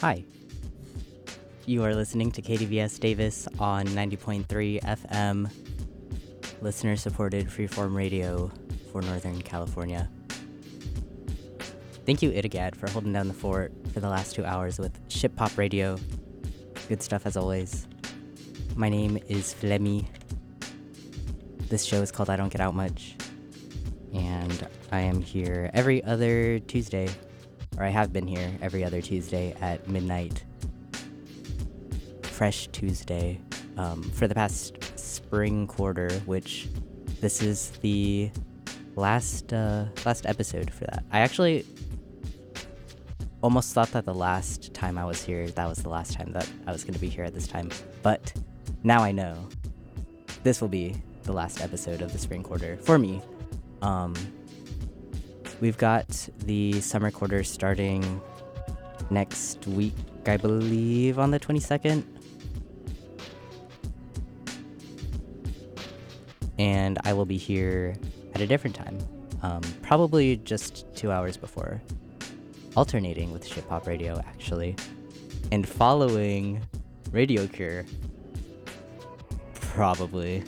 Hi, you are listening to KDVS Davis on 90.3 FM, listener supported freeform radio for Northern California. Thank you, Itagad, for holding down the fort for the last 2 hours with Ship Pop Radio. Good stuff as always. My name is Flemmy. This show is called I Don't Get Out Much, and I am here every other Tuesday, or I have been here every other Tuesday at midnight. Fresh Tuesday for the past spring quarter, which this is the last episode for that. I actually almost thought that the last time I was here, that was the last time that I was going to be here at this time, but now I know this will be the last episode of the spring quarter for me. We've got the summer quarter starting next week, I believe, on the 22nd. And I will be here at a different time, probably just 2 hours before, alternating with Ship Pop Radio, actually, and following Radio Cure, probably,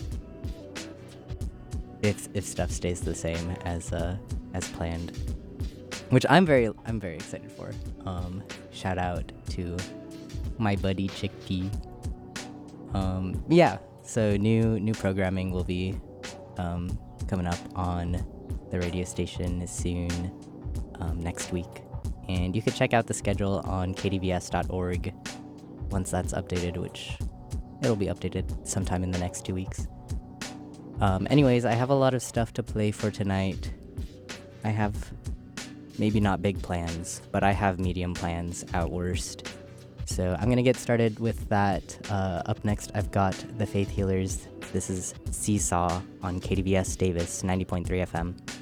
if stuff stays the same as planned, which I'm very excited for. Shout out to my buddy Chickpea. Yeah. So new programming will be coming up on the radio station soon, next week. And you can check out the schedule on kdvs.org once that's updated, which it'll be updated sometime in the next 2 weeks. Anyways, I have a lot of stuff to play for tonight. I have maybe not big plans, but I have medium plans at worst. So I'm going to get started with that. Up next, I've got the Faith Healers. This is Seesaw on KDVS Davis 90.3 FM.